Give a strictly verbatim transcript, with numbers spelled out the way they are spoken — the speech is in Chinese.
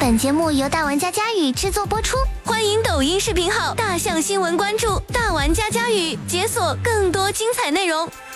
本节目由大玩家佳宇制作播出， 欢迎抖音视频号大象新闻关注大玩家佳宇，解锁更多精彩内容。